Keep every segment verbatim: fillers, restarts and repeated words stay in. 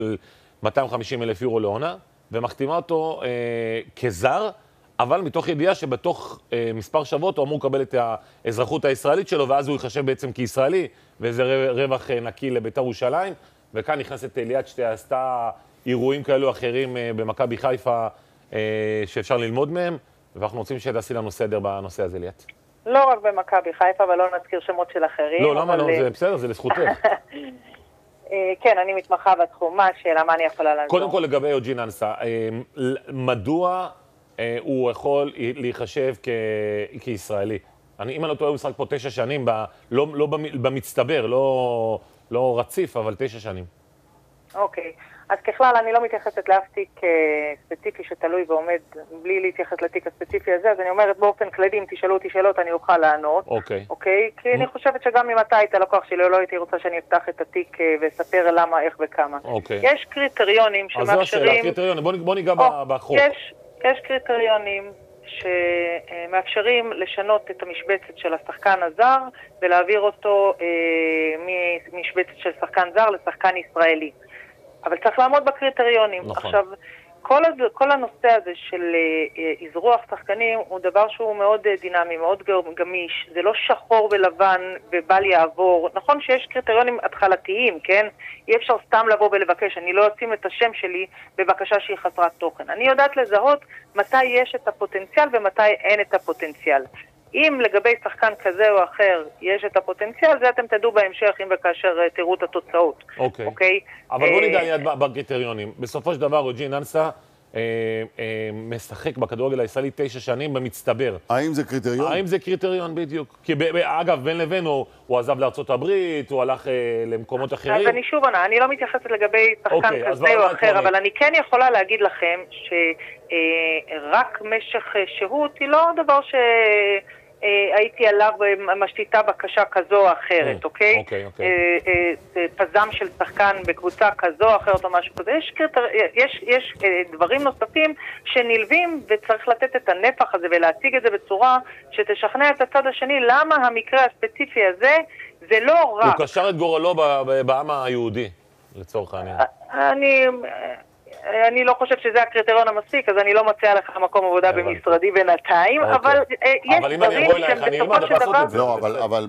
מאתיים וחמישים אלף יורו לעונה, ומחתימה אותו אה, כזר, אבל מתוך ידיעה שבתוך אה, מספר שבועות הוא אמור לקבל את האזרחות הישראלית שלו, ואז הוא ייחשב בעצם כישראלי, וזה רווח אה, נקי לבית"ר ירושלים. וכאן נכנסת ליאת שעשתה אירועים כאלו אחרים אה, במכבי חיפה אה, שאפשר ללמוד מהם, ואנחנו רוצים שתעשי לנו סדר בנושא הזה, ליאת. לא רק במכבי חיפה, אבל לא נזכיר שמות של אחרים. לא, למה לא? זה בסדר, זה לזכותך. כן, אני מתמחה בתחום. מה השאלה? מה אני יכולה לעזור? קודם כל לגבי יוג'ין אנסה, מדוע הוא יכול להיחשב כישראלי? אם אני לא טועה, הוא משחק פה תשע שנים, לא במצטבר, לא רציף, אבל תשע שנים. אוקיי. אז ככלל, אני לא מתייחסת לאף תיק ספציפי שתלוי ועומד בלי להתייחס לתיק הספציפי הזה, אז אני אומרת באופן כללי, אם תשאלו אותי שאלות, אני אוכל לענות. אוקיי. אוקיי? כי אני חושבת שגם אם אתה היית לקוח שלי, לא הייתי רוצה שאני אפתח את התיק ואספר למה, איך וכמה. אוקיי. יש קריטריונים שמאפשרים... אז זו השאלה, קריטריונים. בוא ניגע בחוק. יש, יש קריטריונים שמאפשרים לשנות את המשבצת של השחקן הזר, ולהעביר אותו ממשבצת של שחקן זר לשחקן ישראלי. אבל צריך לעמוד בקריטריונים. נכון. עכשיו, כל, כל הנושא הזה של אה, אזרוח שחקנים הוא דבר שהוא מאוד אה, דינמי, מאוד גמיש. זה לא שחור ולבן ובל יעבור. נכון שיש קריטריונים התחלתיים, כן? אי אפשר סתם לבוא ולבקש. אני לא אשים את השם שלי בבקשה שהיא חסרת תוכן. אני יודעת לזהות מתי יש את הפוטנציאל ומתי אין את הפוטנציאל. אם לגבי שחקן כזה או אחר יש את הפוטנציאל, זה אתם תדעו בהמשך אם וכאשר תראו את התוצאות. אוקיי. אוקיי? אבל בוא ניגע ליד בקריטריונים. בסופו של דבר, יוג'ין אנסה משחק בכדורגל הישראלי תשע שנים במצטבר. האם זה קריטריון? האם זה קריטריון בדיוק? כי אגב, בין לבין הוא עזב לארצות הברית, הוא הלך למקומות אחרים. אז אני שוב עונה, אני לא מתייחסת לגבי שחקן כזה או אחר, אבל אני כן יכולה להגיד לכם שרק משך שהות היא לא דבר ש... הייתי עליו משתיתה בקשה כזו או אחרת, אוקיי? אוקיי, אוקיי. פזם של שחקן בקבוצה כזו או אחרת או משהו כזה. יש, יש, יש דברים נוספים שנלווים וצריך לתת את הנפח הזה ולהציג את זה בצורה שתשכנע את הצד השני למה המקרה הספציפי הזה זה לא רק... הוא קשר את גורלו בעם היהודי, לצורך העניין. אני... אני לא חושב שזה הקריטריון המספיק, אז אני לא מציעה לך מקום עבודה במשרדי בינתיים, אבל יש דברים שהם בסופו של דבר... לא, אבל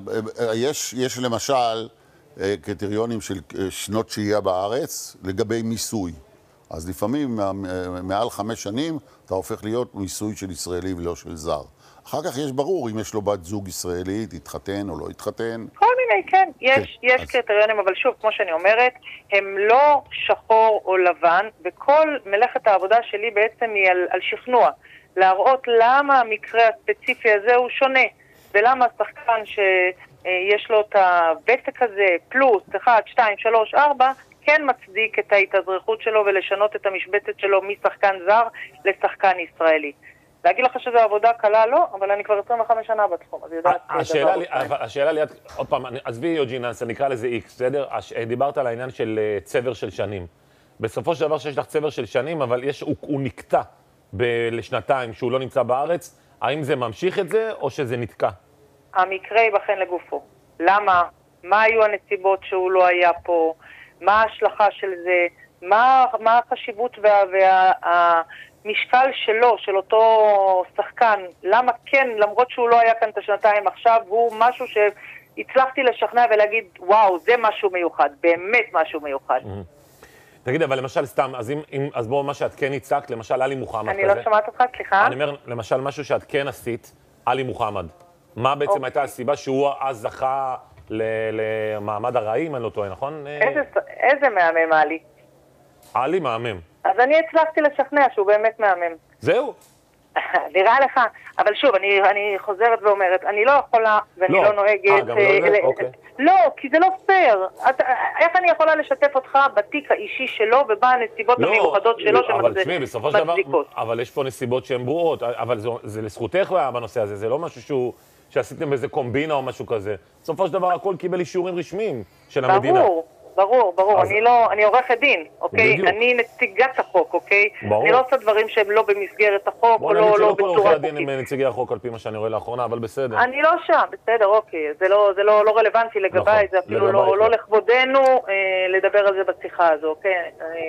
יש למשל קריטריונים של שנות שהייה בארץ לגבי מיסוי. אז לפעמים מעל חמש שנים אתה הופך להיות מיסוי של ישראלי ולא של זר. אחר כך יש ברור אם יש לו בת זוג ישראלית, התחתן או לא התחתן. כל מיני, כן. יש, כן. יש אז... קריטריונים, אבל שוב, כמו שאני אומרת, הם לא שחור או לבן, וכל מלאכת העבודה שלי בעצם היא על, על שכנוע. להראות למה המקרה הספציפי הזה הוא שונה, ולמה השחקן שיש לו את הוותק הזה, פלוס, אחד, שתיים, שלוש, ארבע, כן מצדיק את ההתאזרחות שלו ולשנות את המשבצת שלו משחקן זר לשחקן ישראלי. להגיד לך שזו עבודה קלה, לא, אבל אני כבר עשרים וחמש שנה בתחום, אז יודעת... השאלה לי, עוד פעם, עזבי יוג'ין אנסה, נקרא לזה איקס, בסדר? דיברת על העניין של צבר של שנים. בסופו של דבר שיש לך צבר של שנים, אבל הוא נקטע לשנתיים שהוא לא נמצא בארץ, האם זה ממשיך את זה או שזה נתקע? המקרה ייבחן לגופו. למה? מה היו הנסיבות שהוא לא היה פה? מה ההשלכה של זה? מה החשיבות וה... משקל שלו, של אותו שחקן, למה כן, למרות שהוא לא היה כאן את השנתיים עכשיו, הוא משהו שהצלחתי לשכנע ולהגיד, וואו, זה משהו מיוחד, באמת משהו מיוחד. תגיד, אבל למשל סתם, אז בואו מה שאת כן הצגת, למשל עלי מוחמד כזה. אני לא שמעת אותך, סליחה. אני אומר, למשל משהו שאת כן עשית, עלי מוחמד. מה בעצם הייתה הסיבה שהוא אז זכה למעמד הרעים, אני לא טועה, נכון? איזה מהמם עלי? עלי מהמם. אז אני הצלחתי לשכנע שהוא באמת מהמם. זהו. נראה לך, אבל שוב, אני, אני חוזרת ואומרת, אני לא יכולה ואני לא, לא נוהגת... אה, אה, לא, אוקיי. לא, כי זה לא פייר. את, איך אני יכולה לשתף אותך בתיק האישי שלו ובה הנסיבות לא, המיוחדות שלו לא, אבל תשמעי, בסופו של דבר, אבל יש פה נסיבות שהן ברורות, אבל זה, זה לזכותך בנושא הזה, זה לא משהו שהוא, שעשיתם באיזה קומבינה או משהו כזה. בסופו של דבר הכל קיבל אישורים רשמיים של המדינה. ברור. ברור, ברור. אני לא, אני עורכת דין, אוקיי? אני נציגת החוק, אוקיי? אני לא עושה דברים שהם לא במסגרת החוק, או לא בצורה חוקית. בוא נגיד שלא כל עורכי הדין הם נציגי החוק על פי מה שאני רואה לאחרונה, אבל בסדר. אני לא שם, בסדר, אוקיי. זה לא רלוונטי לגביי, זה אפילו לא לכבודנו לדבר על זה בשיחה הזו, אוקיי?